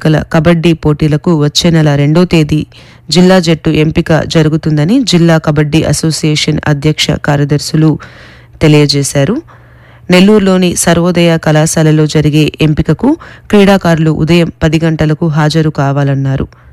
బాలికల కబడ్డీ పోటీలకు వచ్చే నెల 2వ తేదీ జిల్లా జట్టు ఎంపిక జరుగుతుందని జిల్లా కబడ్డీ అసోసియేషన్ అధ్యక్ష కార్యదర్శులు తెలియజేశారు. నెల్లూరులోని సర్వోదయ కళాశాలలో జరిగే ఎంపికకు క్రీడాకారులు ఉదయం 10 గంటలకు హాజరు కావాలన్నారు.